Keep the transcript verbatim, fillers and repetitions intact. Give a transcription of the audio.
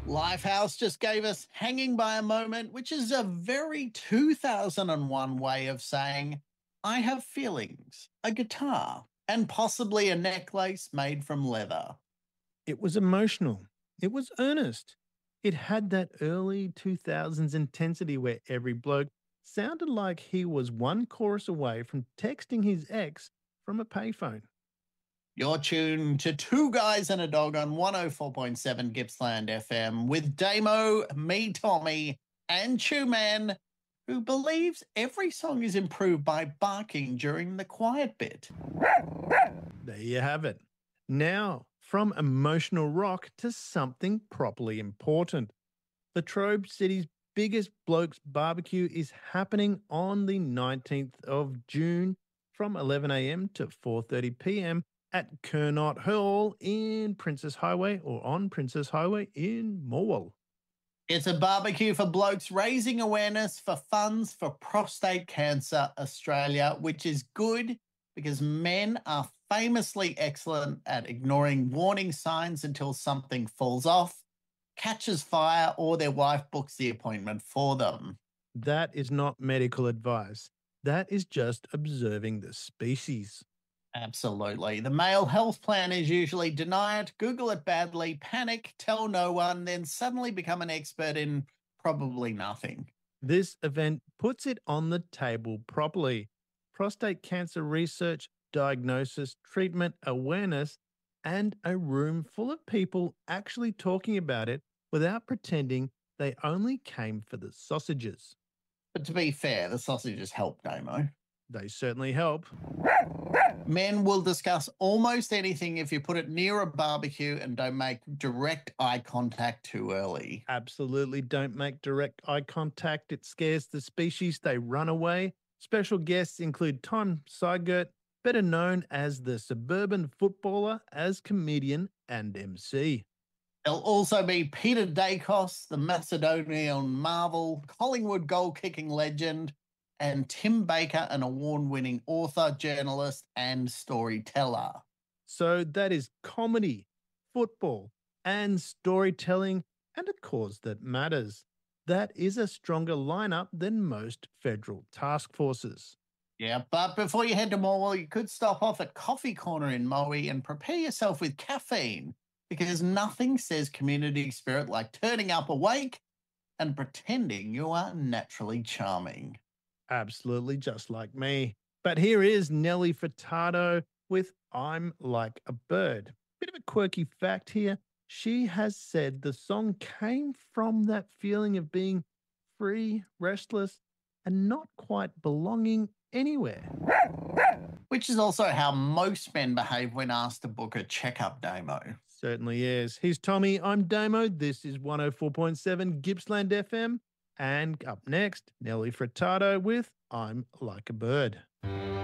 Lifehouse just gave us Hanging by a Moment, which is a very two thousand one way of saying, I have feelings, a guitar, and possibly a necklace made from leather. It was emotional. It was earnest. It had that early two thousands intensity where every bloke sounded like he was one chorus away from texting his ex from a payphone. You're tuned to Two Guys and a Dog on one oh four point seven Gippsland F M with Damo, me, Tommy, and Chew Man, who believes every song is improved by barking during the quiet bit. There you have it. Now, from emotional rock to something properly important. The Trobe City's biggest blokes barbecue is happening on the nineteenth of June from eleven a m to four thirty p m at Kernot Hall in Princess Highway or on Princess Highway in Morwell. It's a barbecue for blokes raising awareness for funds for Prostate Cancer Australia, which is good because men are famously excellent at ignoring warning signs until something falls off, catches fire, or their wife books the appointment for them. That is not medical advice. That is just observing the species. Absolutely. The male health plan is usually deny it, Google it badly, panic, tell no one, then suddenly become an expert in probably nothing. This event puts it on the table properly. Prostate cancer research, diagnosis, treatment, awareness, and a room full of people actually talking about it without pretending they only came for the sausages. But to be fair, the sausages help, Damo. They certainly help. Men will discuss almost anything if you put it near a barbecue and don't make direct eye contact too early. Absolutely don't make direct eye contact. It scares the species. They run away. Special guests include Tom Seigert, better known as the suburban footballer, as comedian and M C. There'll also be Peter Dacos, the Macedonian marvel, Collingwood goal-kicking legend, and Tim Baker, an award-winning author, journalist, and storyteller. So that is comedy, football, and storytelling, and a cause that matters. That is a stronger lineup than most federal task forces. Yeah, but before you head to Morwell, you could stop off at Coffee Corner in Moe and prepare yourself with caffeine, because nothing says community spirit like turning up awake and pretending you are naturally charming. Absolutely, just like me. But here is Nelly Furtado with I'm Like a Bird. Bit of a quirky fact here. She has said the song came from that feeling of being free, restless, and not quite belonging anywhere. Which is also how most men behave when asked to book a checkup, Damo. Certainly is. Here's Tommy. I'm Damo. This is one oh four point seven Gippsland F M. And up next, Nelly Furtado with I'm Like a Bird.